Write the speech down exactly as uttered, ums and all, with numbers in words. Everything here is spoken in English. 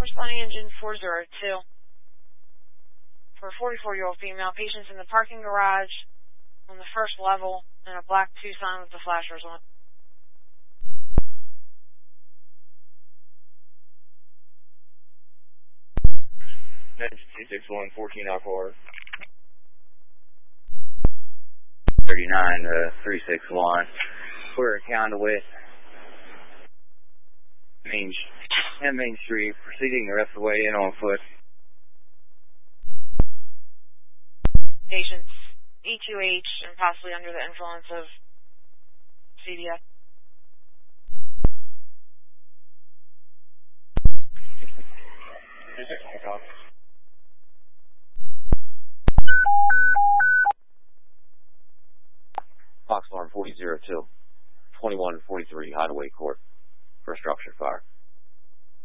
Responding engine four zero two. For a forty-four-year-old female, patients in the parking garage on the first level in a black Tucson with the flashers on. two six one, fourteen Aqua. thirty-nine to three six one. We're at Conduit. Main, and Main Street, proceeding the rest of the way in on foot. Patients E two H and possibly under the influence of C D S. Fox Alarm forty oh two, twenty-one forty-three, Hideaway Court, for a structure fire.